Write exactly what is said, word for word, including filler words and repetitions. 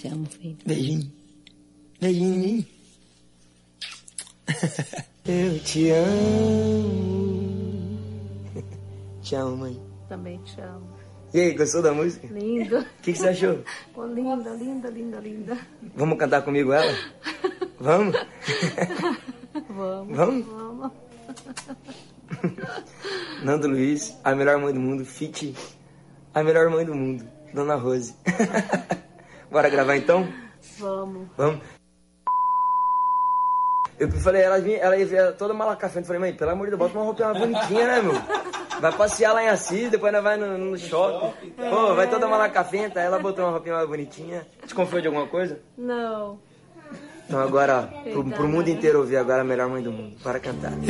Te amo, filho. Beijinho. Beijinho. Eu te amo. Te amo, mãe. Também te amo. E aí, gostou da música? Lindo. O que, que você achou? Oh, linda, linda, linda, linda. Vamos cantar comigo ela? Vamos? Vamos. Vamos? Vamos. Nando Luiz, a melhor mãe do mundo, feat. A melhor mãe do mundo, Dona Rose. Bora gravar então? Vamos. Vamos. Eu falei, ela, vinha, ela ia vir toda malacafente. Falei, mãe, pelo amor de Deus, bota uma roupinha mais bonitinha, né, meu? Vai passear lá em Assis, depois nós vai no, no shopping. Pô, vai toda malacafenta. Aí ela botou uma roupinha mais bonitinha. Te confiou de alguma coisa? Não. Então agora, ó, pro, pro mundo inteiro ouvir agora a melhor mãe do mundo. Bora cantar.